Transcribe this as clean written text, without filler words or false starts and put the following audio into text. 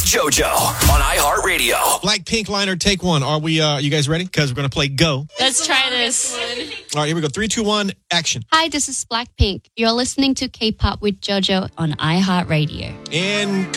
JoJo on iHeartRadio. Blackpink liner, take one. Are we? You guys ready? Because we're going to play Go. Let's try this. All right, here we go. 3, 2, 1, action. Hi, this is Blackpink. You're listening to K-pop with JoJo On iHeartRadio. And